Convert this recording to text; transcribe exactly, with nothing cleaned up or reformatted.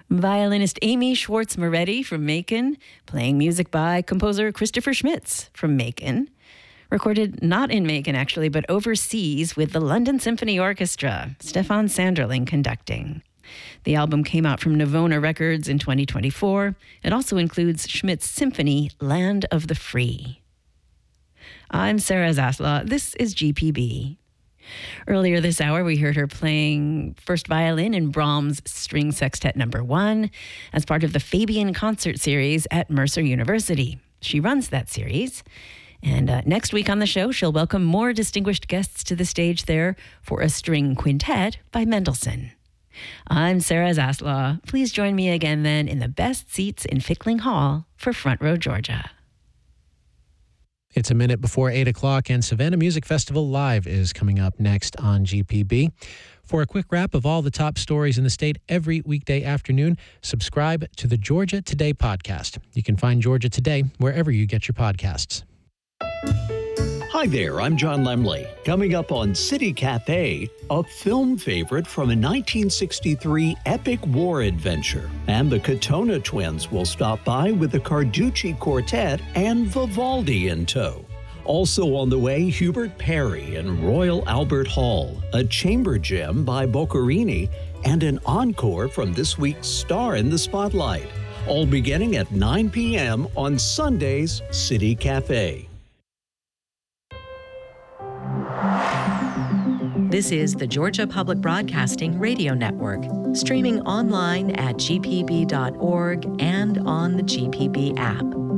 Violinist Amy Schwartz Moretti from Macon, playing music by composer Christopher Schmitz from Macon. Recorded not in Macon, actually, but overseas with the London Symphony Orchestra, Stefan Sanderling conducting. The album came out from Navona Records in twenty twenty-four. It also includes Schmidt's symphony, Land of the Free. I'm Sarah Zaslaw. This is G P B. Earlier this hour, we heard her playing first violin in Brahms' String Sextet Number One as part of the Fabian Concert Series at Mercer University. She runs that series. And uh, next week on the show, she'll welcome more distinguished guests to the stage there for a string quintet by Mendelssohn. I'm Sarah Zaslaw. Please join me again then in the best seats in Fickling Hall for Front Row Georgia. It's a minute before eight o'clock, and Savannah Music Festival Live is coming up next on G P B. For a quick wrap of all the top stories in the state every weekday afternoon, subscribe to the Georgia Today podcast. You can find Georgia Today wherever you get your podcasts. Hi there, I'm John Lemley. Coming up on City Cafe, a film favorite from a nineteen sixty-three epic war adventure. And the Katona twins will stop by with the Carducci Quartet and Vivaldi in tow. Also on the way, Hubert Parry and Royal Albert Hall, a chamber gem by Boccherini, and an encore from this week's Star in the Spotlight. All beginning at nine p.m. on Sunday's City Cafe. This is the Georgia Public Broadcasting Radio Network, streaming online at g p b dot org and on the G P B app.